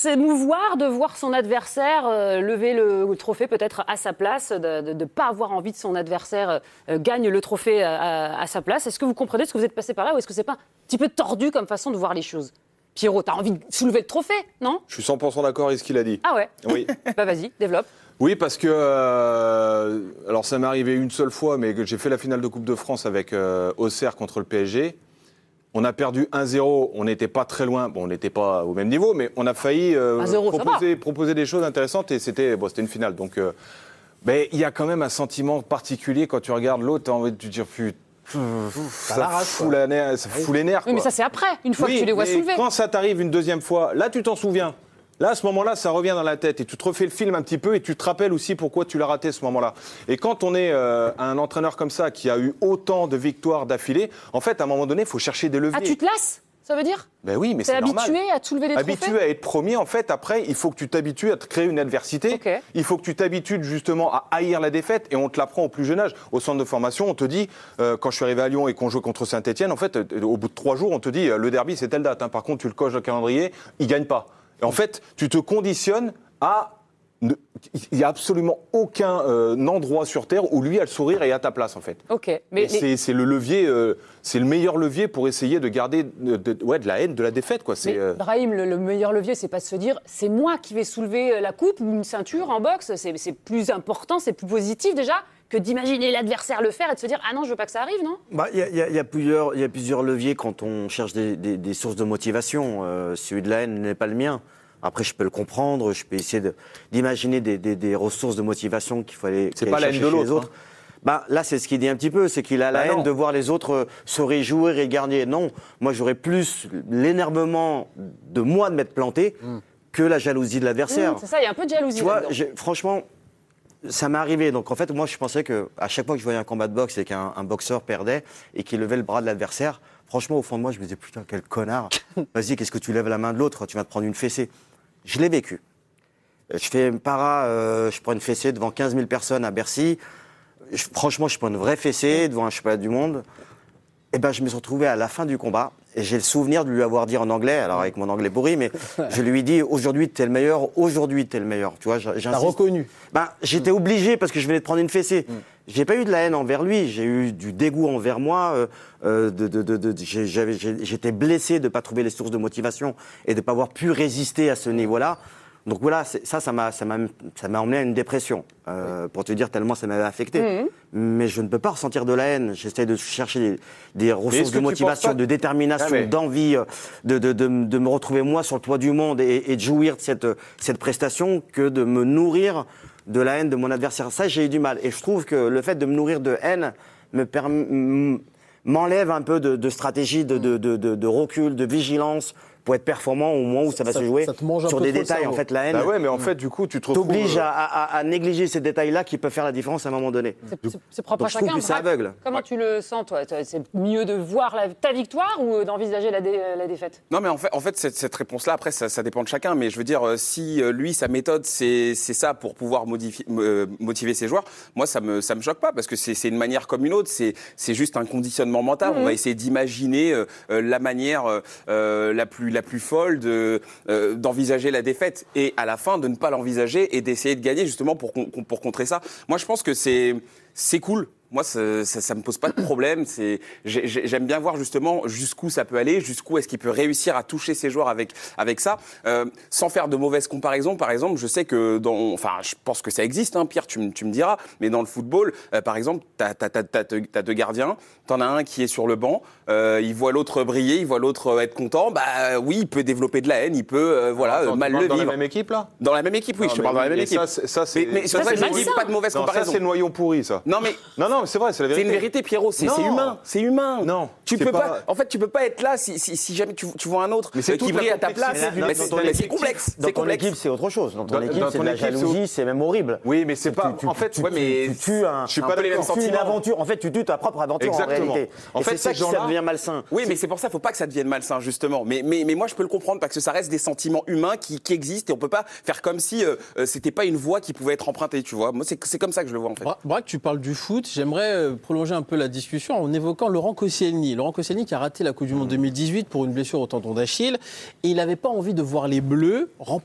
s'émouvoir de voir son adversaire lever le trophée peut-être à sa place, de ne pas avoir envie que son adversaire gagne le trophée à sa place. Est-ce que vous comprenez ce que vous êtes passé par là ou est-ce que c'est pas un petit peu tordu comme façon de voir les choses? Pierrot, t'as envie de soulever le trophée, non? Je suis 100% d'accord avec ce qu'il a dit. Ah ouais? Oui. Bah vas-y, développe. Oui, parce que, alors ça m'est arrivé une seule fois, mais que j'ai fait la finale de Coupe de France avec Auxerre contre le PSG. On a perdu 1-0, on n'était pas très loin, bon, on n'était pas au même niveau, mais on a failli proposer des choses intéressantes et c'était une finale. Donc, mais il y a quand même un sentiment particulier quand tu regardes l'autre, tu as envie de te dire, ça fout les nerfs. Oui, mais ça c'est après, une fois que tu les vois soulever. Quand ça t'arrive une deuxième fois, là tu t'en souviens. Là, à ce moment-là, ça revient dans la tête et tu te refais le film un petit peu et tu te rappelles aussi pourquoi tu l'as raté à ce moment-là. Et quand on est un entraîneur comme ça qui a eu autant de victoires d'affilée, en fait, à un moment donné, il faut chercher des leviers. Ah, tu te lasses, ça veut dire? Ben oui, mais c'est normal. T'es habitué à te soulever des trophées? Habitué à être premier, en fait, après, il faut que tu t'habitues à te créer une adversité. Okay. Il faut que tu t'habitues justement à haïr la défaite et on te l'apprend au plus jeune âge. Au centre de formation, on te dit, quand je suis arrivé à Lyon et qu'on joue contre Saint-Etienne, en fait, au bout de 3 jours, on te dit, le derby, c'est telle date. Hein. Par contre, tu le coches au calendrier, il gagne pas. Et en fait, tu te conditionnes à... Il n'y a absolument aucun endroit sur Terre où lui a le sourire et à ta place, en fait. Ok. Mais c'est le levier, c'est le meilleur levier pour essayer de garder de la haine, de la défaite, quoi. Mais Brahim, le meilleur levier, c'est pas de se dire c'est moi qui vais soulever la coupe ou une ceinture en boxe. C'est plus important, c'est plus positif déjà que d'imaginer l'adversaire le faire et de se dire ah non, je veux pas que ça arrive, non? Il y a plusieurs leviers quand on cherche des sources de motivation. Celui de la haine n'est pas le mien. Après, je peux le comprendre, je peux essayer d'imaginer des ressources de motivation qu'il fallait c'est pas la haine de l'autre. Là, c'est ce qu'il dit un petit peu, c'est qu'il a la haine de voir les autres se réjouir et gagner. Non, moi, j'aurais plus l'énervement de moi de m'être planté que la jalousie de l'adversaire. C'est ça, il y a un peu de jalousie. Tu vois, franchement, ça m'est arrivé. Donc, en fait, moi, je pensais qu'à chaque fois que je voyais un combat de boxe et qu'un boxeur perdait et qu'il levait le bras de l'adversaire, franchement, au fond de moi, je me disais, putain, quel connard. Vas-y, qu'est-ce que tu lèves la main de l'autre? Tu vas te prendre une fessée. Je l'ai vécu. Je fais une je prends une fessée devant 15 000 personnes à Bercy. Franchement, je prends une vraie fessée devant un championnat du monde. Et ben, je me suis retrouvé à la fin du combat. Et j'ai le souvenir de lui avoir dit en anglais, alors avec mon anglais pourri, mais je lui ai dit, aujourd'hui, t'es le meilleur, aujourd'hui, t'es le meilleur. Tu vois, t'as reconnu? J'étais obligé parce que je venais de prendre une fessée. J'ai pas eu de la haine envers lui, j'ai eu du dégoût envers moi. J'étais blessé de ne pas trouver les sources de motivation et de ne pas avoir pu résister à ce niveau-là. Donc voilà, ça m'a emmené à une dépression, pour te dire tellement ça m'avait affecté. Mais je ne peux pas ressentir de la haine. J'essaie de chercher des ressources de motivation, de détermination, d'envie, de me retrouver moi sur le toit du monde et de jouir de cette prestation que de me nourrir de la haine de mon adversaire. Ça, j'ai eu du mal. Et je trouve que le fait de me nourrir de haine m'enlève un peu de stratégie, de recul, de vigilance pour être performant au moment où ça va se jouer sur des détails. En fait, la haine. Bah ouais, mais en fait, du coup, tu te retrouves... t'oblige à négliger ces détails-là qui peuvent faire la différence à un moment donné. C'est propre à chacun. Je trouve que c'est aveugle. Comment tu le sens, toi? C'est mieux de voir ta victoire ou d'envisager la défaite? Non, mais en fait cette réponse-là, après, ça dépend de chacun. Mais je veux dire, si lui, sa méthode, c'est ça pour pouvoir motiver ses joueurs, moi, ça me choque pas parce que c'est une manière comme une autre. C'est juste un conditionnement mental. On va essayer d'imaginer la manière la plus folle d'envisager la défaite et à la fin de ne pas l'envisager et d'essayer de gagner justement pour contrer ça. Moi, je pense que c'est cool. Moi, ça me pose pas de problème. J'aime bien voir justement jusqu'où ça peut aller, jusqu'où est-ce qu'il peut réussir à toucher ses joueurs avec ça, sans faire de mauvaises comparaisons. Par exemple, je sais que je pense que ça existe, hein, Pierre, tu me diras, mais dans le football, par exemple, t'as 2 gardiens, t'en as un qui est sur le banc, il voit l'autre briller, il voit l'autre être content. Bah oui, il peut développer de la haine, il peut mal le vivre. Dans la même équipe là? Dans la même équipe, oui, je te parle dans la même équipe. Mais c'est ça, je dis pas de mauvaise comparaison. Ça, c'est le noyau pourri, ça. Non, mais c'est vrai, c'est la vérité. C'est une vérité, Pierrot. C'est humain. C'est humain. Non. Tu peux pas. En fait, tu peux pas être là si jamais tu vois un autre qui brille à ta place. C'est complexe. Dans ton équipe, c'est autre chose. Dans ton équipe, c'est de la jalousie, c'est même horrible. Oui, mais c'est pas. En fait, tu tues une aventure. En fait, tu tues ta propre aventure en réalité. En fait, c'est ça qui devient malsain. Oui, mais c'est pour ça, faut pas que ça devienne malsain justement. Mais moi, je peux le comprendre parce que ça reste des sentiments humains qui existent et on peut pas faire comme si c'était pas une voie qui pouvait être empruntée. Tu vois, moi, c'est comme ça que je le vois en fait. Braque, tu parles du foot. J'aimerais prolonger un peu la discussion en évoquant Laurent Koscielny. Laurent Koscielny qui a raté la Coupe du Monde 2018 pour une blessure au tendon d'Achille et il n'avait pas envie de voir les Bleus